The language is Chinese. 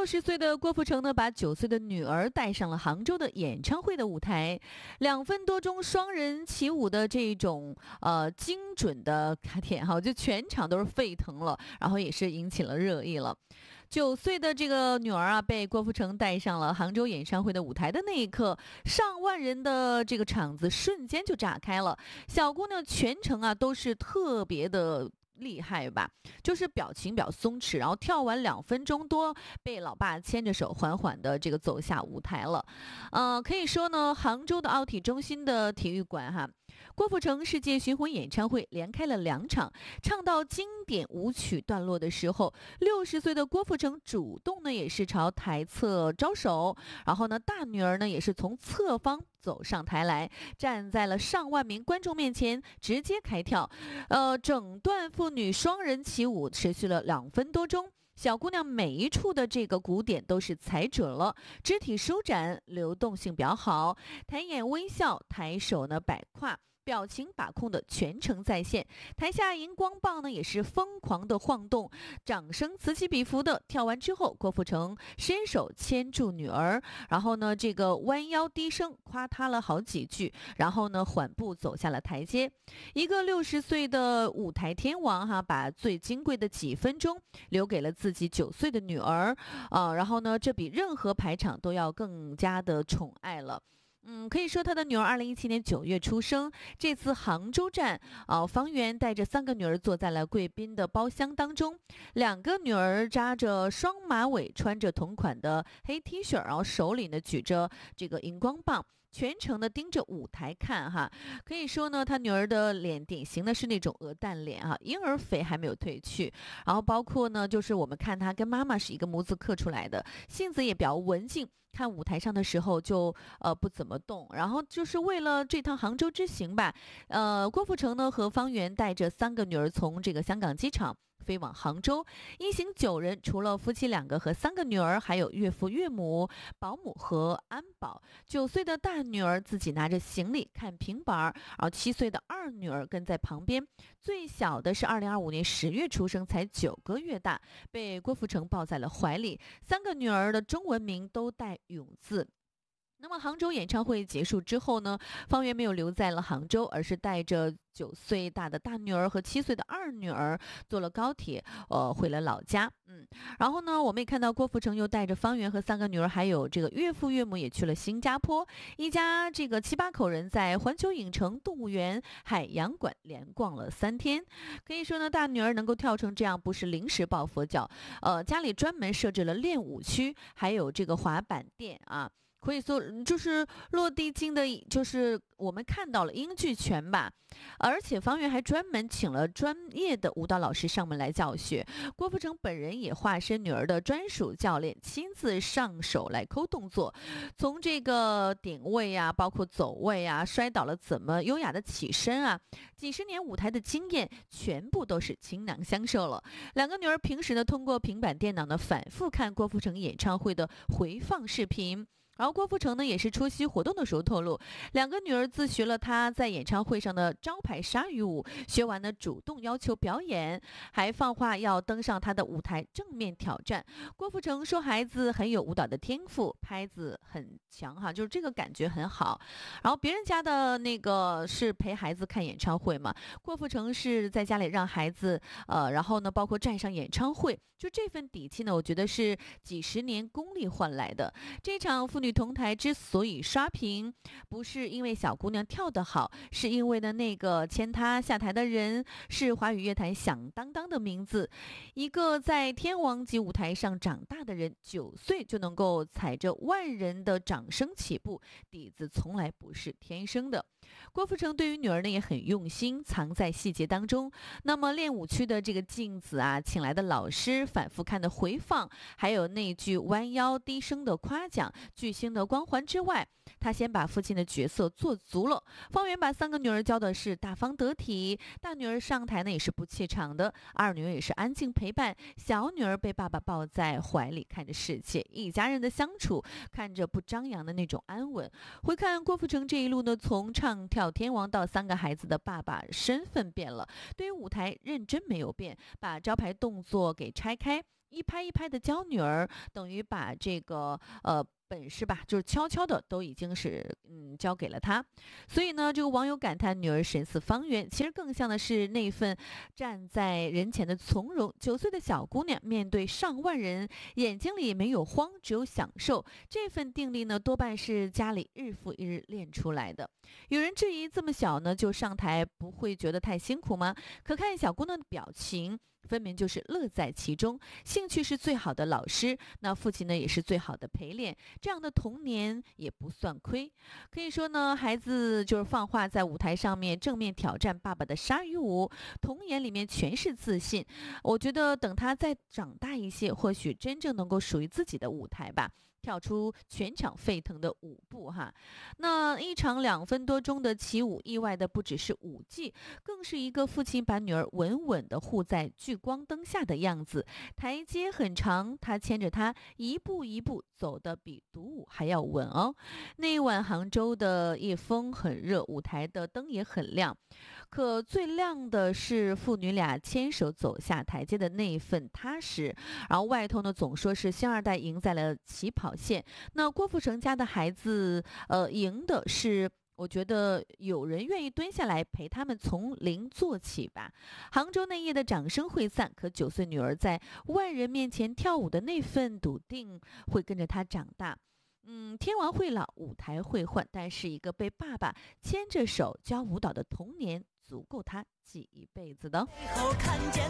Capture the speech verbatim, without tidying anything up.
十岁的郭富城呢，把九岁的女儿带上了杭州的演唱会的舞台，两分多钟双人起舞的这种呃精准的卡点哈，就全场都是沸腾了，然后也是引起了热议了。九岁的这个女儿啊，被郭富城带上了杭州演唱会的舞台的那一刻，上万人的这个场子瞬间就炸开了。小姑娘全程啊都是特别的厉害吧，就是表情比较松弛，然后跳完两分钟多，被老爸牵着手缓缓的这个走下舞台了。呃，可以说呢，杭州的奥体中心的体育馆哈，郭富城世界巡回演唱会连开了两场，唱到经典舞曲段落的时候，六十岁的郭富城主动呢也是朝台侧招手，然后呢大女儿呢也是从侧方走上台来，站在了上万名观众面前，直接开跳。呃，整段父女双人起舞持续了两分多钟。小姑娘每一处的这个鼓点都是踩准了，肢体舒展，流动性比较好，抬眼微笑，抬手呢摆胯，表情把控的全程在线。台下荧光棒呢也是疯狂的晃动，掌声此起彼伏的。跳完之后，郭富城伸手牵住女儿，然后呢这个弯腰低声夸她了好几句，然后呢缓步走下了台阶。一个六十岁的舞台天王哈，把最金贵的几分钟留给了自己九岁的女儿，呃，然后呢这比任何排场都要更加的宠爱了。嗯，可以说他的女儿二零一七年九月出生。这次杭州站，呃，方圆带着三个女儿坐在了贵宾的包厢当中，两个女儿扎着双马尾，穿着同款的黑 T 恤，然后手里呢举着这个荧光棒，全程的盯着舞台看哈。可以说呢，他女儿的脸典型的是那种鹅蛋脸哈，婴儿肥还没有褪去。然后包括呢，就是我们看他跟妈妈是一个模子刻出来的，性子也比较文静。看舞台上的时候就呃不怎么动，然后就是为了这趟杭州之行吧，呃，郭富城呢和方圆带着三个女儿从这个香港机场飞往杭州，一行九人，除了夫妻两个和三个女儿，还有岳父岳母、保姆和安保。九岁的大女儿自己拿着行李看平板，然后七岁的二女儿跟在旁边，最小的是二零二五年十月出生，才九个月大，被郭富城抱在了怀里。三个女儿的中文名都带永字。那么杭州演唱会结束之后呢，方圆没有留在了杭州，而是带着九岁大的大女儿和七岁的二女儿坐了高铁，呃，回了老家。嗯，然后呢，我们也看到郭富城又带着方圆和三个女儿，还有这个岳父岳母也去了新加坡，一家这个七八口人在环球影城、动物园、海洋馆连逛了三天。可以说呢，大女儿能够跳成这样，不是临时抱佛脚，呃，家里专门设置了练舞区，还有这个滑板店啊。可以说就是落地进的，就是我们看到了英剧全吧，而且方圆还专门请了专业的舞蹈老师上门来教学。郭富城本人也化身女儿的专属教练，亲自上手来抠动作，从这个点位啊，包括走位啊，摔倒了怎么优雅的起身啊，几十年舞台的经验全部都是倾囊相授了。两个女儿平时呢，通过平板电脑呢，反复看郭富城演唱会的回放视频。然后郭富城呢也是出席活动的时候透露，两个女儿自学了他在演唱会上的招牌鲨鱼舞，学完呢主动要求表演，还放话要登上他的舞台正面挑战。郭富城说孩子很有舞蹈的天赋，拍子很强哈，就是这个感觉很好。然后别人家的那个是陪孩子看演唱会嘛，郭富城是在家里让孩子呃，然后呢包括站上演唱会，就这份底气呢，我觉得是几十年功力换来的。这场父女同台之所以刷屏，不是因为小姑娘跳得好，是因为呢那个牵她下台的人是华语乐坛响当当的名字，一个在天王级舞台上长大的人，九岁就能够踩着万人的掌声起步，底子从来不是天生的。郭富城对于女儿呢也很用心，藏在细节当中。那么练舞区的这个镜子啊，请来的老师反复看的回放，还有那句弯腰低声的夸奖，巨星的光环之外，他先把父亲的角色做足了。方圆把三个女儿教的是大方得体，大女儿上台呢也是不怯场的，二女儿也是安静陪伴，小女儿被爸爸抱在怀里看着世界，一家人的相处看着不张扬的那种安稳。回看郭富城这一路呢，从唱跳天王到三个孩子的爸爸，身份变了，对于舞台认真没有变，把招牌动作给拆开， 一拍一拍的教女儿，等于把这个呃本事吧，就是悄悄的都已经是嗯交给了他。所以呢，这个网友感叹女儿神似方圆，其实更像的是那份站在人前的从容。九岁的小姑娘面对上万人，眼睛里没有慌，只有享受。这份定力呢，多半是家里日复一日练出来的。有人质疑，这么小呢就上台，不会觉得太辛苦吗？可看小姑娘的表情，分明就是乐在其中。兴趣是最好的老师，那父亲呢也是最好的陪练，这样的童年也不算亏。可以说呢，孩子就是放话在舞台上面正面挑战爸爸的鲨鱼舞，童颜里面全是自信。我觉得等他再长大一些，或许真正能够属于自己的舞台吧。跳出全场沸腾的舞步哈，那一场两分多钟的起舞，意外的不只是舞技，更是一个父亲把女儿稳稳地护在聚光灯下的样子。台阶很长，他牵着她一步一步走得比独舞还要稳哦。那一晚杭州的夜风很热，舞台的灯也很亮，可最亮的是父女俩牵手走下台阶的那一份踏实。然后外头呢总说是星二代赢在了起跑线，那郭富城家的孩子呃赢的是我觉得有人愿意蹲下来陪他们从零做起吧。杭州那夜的掌声会散，可九岁女儿在万人面前跳舞的那份笃定会跟着她长大。嗯，天王会老，舞台会换，但是一个被爸爸牵着手教舞蹈的童年，足够他记一辈子的。